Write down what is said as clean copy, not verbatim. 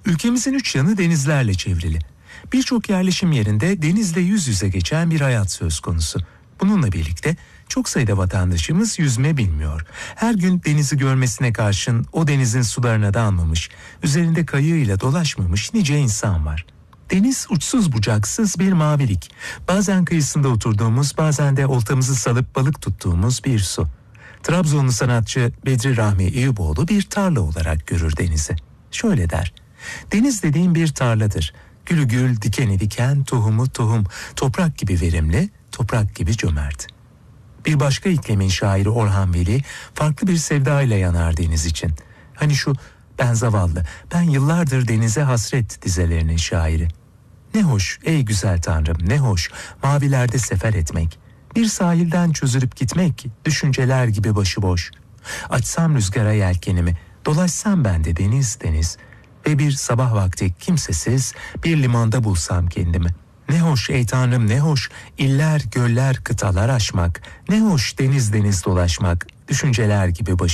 Ülkemizin 3 yanı denizlerle çevrili. Birçok yerleşim yerinde denizle yüz yüze geçen bir hayat söz konusu. Bununla birlikte çok sayıda vatandaşımız yüzme bilmiyor. Her gün denizi görmesine karşın o denizin sularına dalmamış, üzerinde kayığıyla dolaşmamış nice insan var. Deniz uçsuz bucaksız bir mavilik. Bazen kıyısında oturduğumuz, bazen de oltamızı salıp balık tuttuğumuz bir su. Trabzonlu sanatçı Bedri Rahmi Eyüboğlu bir tarla olarak görür denizi. Şöyle der: deniz dediğim bir tarladır. Gülü gül, dikeni diken, tohumu tohum, toprak gibi verimli, toprak gibi cömert. Bir başka iklimin şairi Orhan Veli farklı bir sevdayla yanar deniz için. Hani şu "ben zavallı, ben yıllardır denize hasret" dizelerinin şairi. Ne hoş ey güzel Tanrım, ne hoş mavilerde sefer etmek. Bir sahilden çözülüp gitmek, düşünceler gibi başıboş. Açsam rüzgara yelkenimi, dolaşsam ben de deniz deniz ve bir sabah vakti kimsesiz bir limanda bulsam kendimi. Ne hoş ey Tanrım, ne hoş iller, göller, kıtalar aşmak. Ne hoş deniz deniz dolaşmak, düşünceler gibi başı